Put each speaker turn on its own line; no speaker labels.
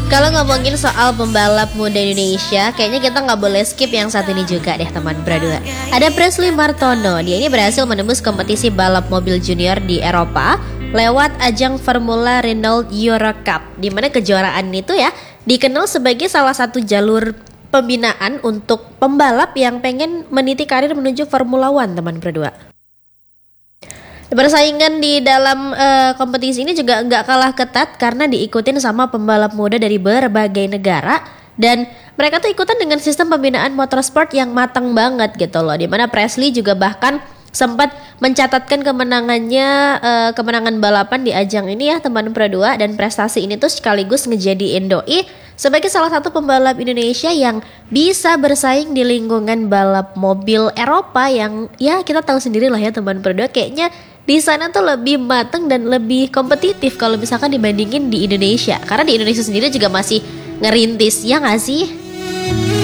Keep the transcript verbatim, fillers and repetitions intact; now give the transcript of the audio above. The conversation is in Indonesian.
Kalau ngomongin soal pembalap muda Indonesia, kayaknya kita nggak boleh skip yang satu ini juga deh teman berdua. Ada Presley Martono. Dia ini berhasil menembus kompetisi balap mobil junior di Eropa lewat ajang Formula Renault Euro Cup, di mana kejuaraan itu ya dikenal sebagai salah satu jalur pembinaan untuk pembalap yang pengen meniti karir menuju Formula One, teman berdua. Persaingan di dalam uh, kompetisi ini juga nggak kalah ketat karena diikutin sama pembalap muda dari berbagai negara, dan mereka tuh ikutan dengan sistem pembinaan motorsport yang matang banget gitu loh. Dimana Presley juga bahkan sempat mencatatkan kemenangannya uh, kemenangan balapan di ajang ini ya teman berdua, dan prestasi ini tuh sekaligus ngejadiin doi sebagai salah satu pembalap Indonesia yang bisa bersaing di lingkungan balap mobil Eropa yang ya kita tahu sendiri lah ya teman berdua, kayaknya di sana tuh lebih matang dan lebih kompetitif kalau misalkan dibandingin di Indonesia. Karena di Indonesia sendiri juga masih ngerintis, ya nggak sih?